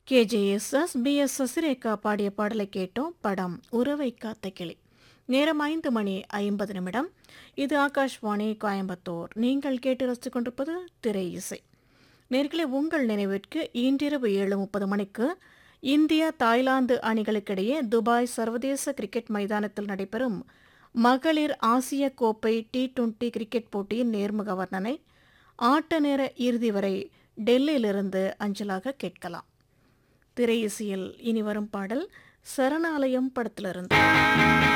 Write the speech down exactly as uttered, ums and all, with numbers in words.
கேஜேஎஸ்எஸ் B S Sasirekha பாடிய பாடலை கேட்டோம். படம் உறவை காத்த கிளி. நேரம் ஐந்து மணி ஐம்பது நிமிடம். இது ஆகாஷ்வாணி கோயம்புத்தூர். நீங்கள் கேட்டு ரசித்துக் கொண்டிருப்பது திரை இசை. நேர்களே, உங்கள் நினைவிற்கு இன்றிரவு ஏழு முப்பது மணிக்கு இந்தியா தாய்லாந்து அணிகளுக்கிடையே துபாய் சர்வதேச கிரிக்கெட் மைதானத்தில் நடைபெறும் மகளிர் ஆசிய கோப்பை டி டுவெண்டி கிரிக்கெட் போட்டியின் நேர்முக வர்ணனை ஆட்ட நேர இறுதி வரை டெல்லியிலிருந்து அஞ்சலாக கேட்கலாம். திரை இசையில் இனி வரும் பாடல் சரணாலயம் படத்திலிருந்து.